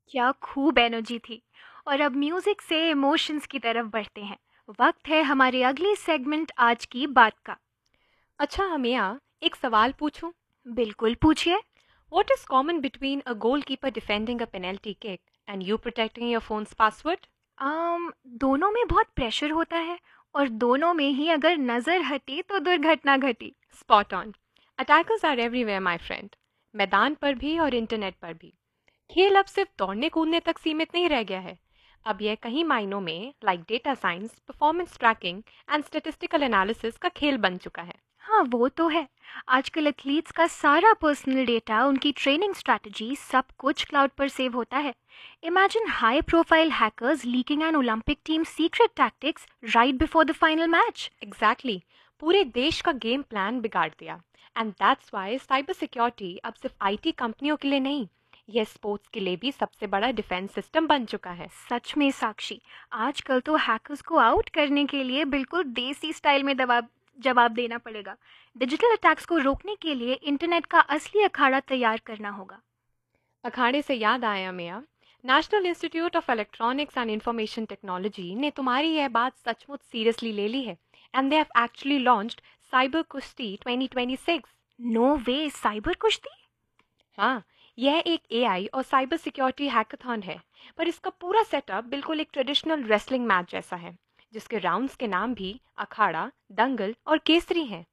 क्या खूब एनर्जी थी। और अब म्यूजिक से इमोशंस की तरफ बढ़ते हैं। वक्त है हमारे अगले सेगमेंट आज की बात का। अच्छा हमेया, एक सवाल पूछूं? बिल्कुल पूछिए। What is common between a goalkeeper defending a penalty kick and you protecting your phone's password? दोनों में बहुत प्रेशर होता है। और दोनों में ही अगर नजर हटी तो दुर्घटना घटी। Spot on. Attackers are everywhere, my friend. मैदान पर भी और इंटरनेट पर भी। खेल अब सिर्फ दौड़ने कूदने तक सीमित नहीं रह गया है। अब यह कई मायनों में like data science, performance trekking and statistical analysis का खेल बन चुका है। हाँ, वो तो है। आजकल एथलीट्स का सारा पर्सनल डेटा, उनकी ट्रेनिंग स्ट्रैटेजी, सब कुछ क्लाउड पर सेव होता है। Imagine high profile hackers leaking an Olympic team secret tactics right before the final match. Exactly पूरे देश का गेम प्लान बिगाड़ दिया। And that's why cyber security अब सिर्फ आईटी कंपनियों के लिए नहीं, यह स्पोर्ट्स के लिए भी सबसे बड़ा डिफेंस सिस्टम बन चुका है। सच में साक्षी, आजकल तो हैकर्स को आउट करने के लिए बिल्कुल देसी स्टाइल में जवाब जवाब देना पड़ेगा। डिजिटल अटैक्स को रोकने के लिए इंटरनेट का असली अखाड़ा तैयार करना होगा। अखाड़े से याद आया मेरा, national institute of electronics and information technology ने तुम्हारी यह बात सचमुच सीरियसली ले ली है। And they have actually launched cyber कुश्ती 2026। नो वे, साइबर कुश्ती? हाँ, यह एक एआई और साइबर सिक्योरिटी हैकाथॉन है, पर इसका पूरा सेटअप बिल्कुल एक ट्रेडिशनल रेसलिंग मैच जैसा है, जिसके राउंड्स के नाम भी अखाड़ा, दंगल और केसरी हैं।